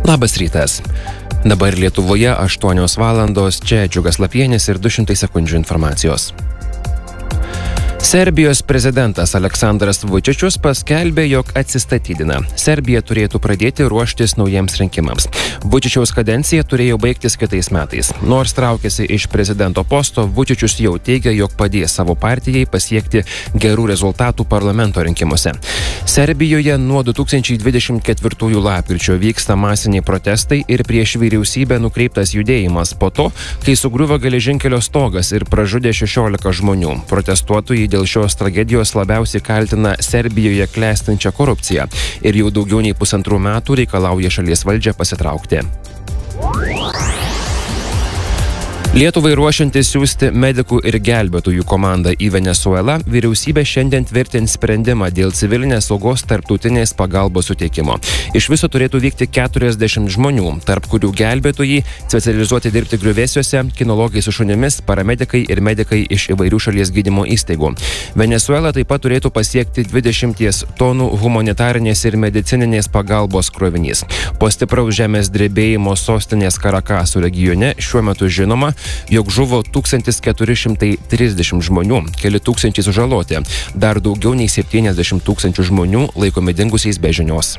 Labas rytas. Dabar Lietuvoje 8 valandos, čia Džiugas Lapienis ir 200 sekundžių informacijos. Serbijos prezidentas Aleksandras Vučičius paskelbė, jog atsistatydina. Serbija turėtų pradėti ruoštis naujiems rinkimams. Vučičiaus kadencija turėjo baigtis kitais metais. Nors traukėsi iš prezidento posto, Vučičius jau teigia, jog padės savo partijai pasiekti gerų rezultatų parlamento rinkimuose. Serbijoje nuo 2024 lapkričio vyksta masiniai protestai ir prieš vyriausybę nukreiptas judėjimas po to, kai sugriuvo geležinkelio stogas ir pražudė 16 žmonių. Protestuotojai dėl šios tragedijos labiausiai kaltina Serbijoje klestinčią korupciją ir jau daugiau nei 1,5 metų reikalauja šalies valdžią pasitraukti. Lietuvai ruošiantis siųsti medikų ir gelbėtojų komandą į Venesuelą, vyriausybė šiandien tvirtins sprendimą dėl civilinės saugos tarptautinės pagalbos suteikimo. Iš viso turėtų vykti 40 žmonių, tarp kurių gelbėtojai, specializuoti dirbti griuvėsiuose, kinologai su šunimis, paramedikai ir medikai iš įvairių šalies gydymo įstaigų. Venesuela taip pat turėtų pasiekti 20 tonų humanitarinės ir medicininės pagalbos krovinys. Po stipraus žemės drebėjimo sostinės Karakaso regione šiuo metu žinoma, jog žuvo 1430 žmonių, keli tūkstančiai sužaloti, dar daugiau nei 70 000 žmonių laikomi dingusiais be žinios.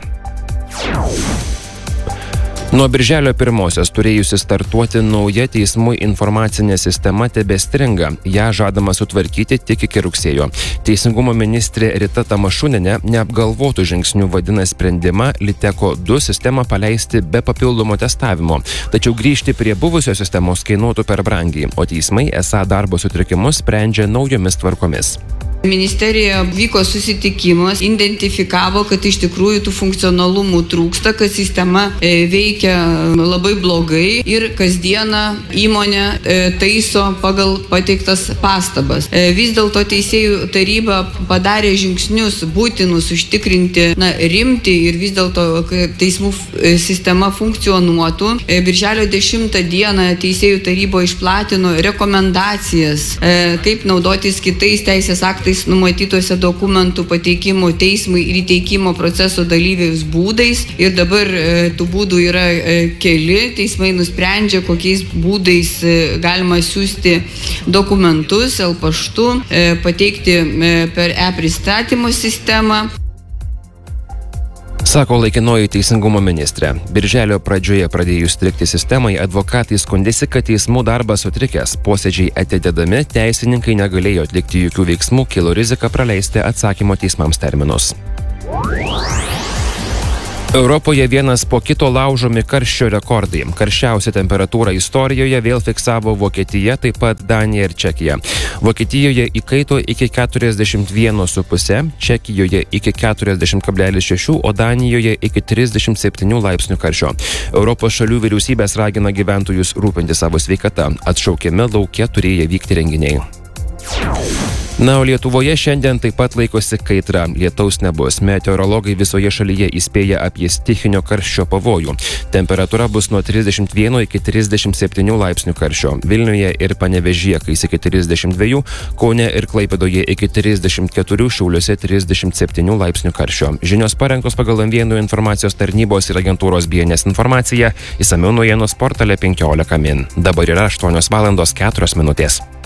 Nuo birželio 1 turėjusi startuoti nauja teismų informacinė sistema tebestringa. Ja žadama sutvarkyti tik iki rugsėjo. Teisingumo ministrė Rita Tamašunienė neapgalvotų žingsnių vadina sprendimą Liteko 2 sistemą paleisti be papildomo testavimo. Tačiau grįžti prie buvusios sistemos kainuotų per brangiai, o teismai esą darbo sutrikimus sprendžia naujomis tvarkomis. Ministerija vyko susitikimas, identifikavo, kad iš tikrųjų tų funkcionalumų trūksta, kad sistema veikia labai blogai ir kasdieną įmonė taiso pagal pateiktas pastabas. Vis dėlto teisėjų taryba padarė žingsnius būtinus užtikrinti rimtį ir vis dėlto teismų sistema funkcionuotų. Birželio 10 dieną teisėjų taryba išplatino rekomendacijas, kaip naudotis kitais teisės aktais numatytose dokumentų pateikimo teismui ir įteikimo proceso dalyviais būdais. Ir dabar tų būdų yra keli. Teismai nusprendžia, kokiais būdais galima siųsti dokumentus, paštu, pateikti per e-pristatymo sistemą. Sako laikinoji teisingumo ministrė. Birželio pradžioje pradėjus strigti sistemai, advokatai skundėsi, kad teismų darbas sutrikęs, posėdžiai atidedami, teisininkai negalėjo atlikti jokių veiksmų, kilo rizika praleisti atsakymo teismams terminus. Europoje vienas po kito laužomi karščio rekordai. Karščiausią temperatūrą istorijoje vėl fiksavo Vokietija, taip pat Danija ir Čekija. Vokietijoje įkaito iki 41,5, Čekijoje iki 40,6, o Danijoje iki 37 laipsnių karščio. Europos šalių vyriausybės ragina gyventojus rūpinti savo sveikata. Atšaukiami lauke turėję vykti renginiai. Na, o Lietuvoje šiandien taip pat laikosi kaitra. Lietaus nebus. Meteorologai visoje šalyje įspėja apie stichinio karščio pavojų. Temperatūra bus nuo 31 iki 37 laipsnių karščio. Vilniuje ir Panevėžyje kais iki 32, Kaune ir Klaipėdoje iki 34, Šiauliuose 37 laipsnių karščio. Žinios parengtos pagal M1 informacijos tarnybos ir agentūros BNS informaciją. Išsamiau naujienos portale 15 min. Dabar yra 8 valandos 4 minutės.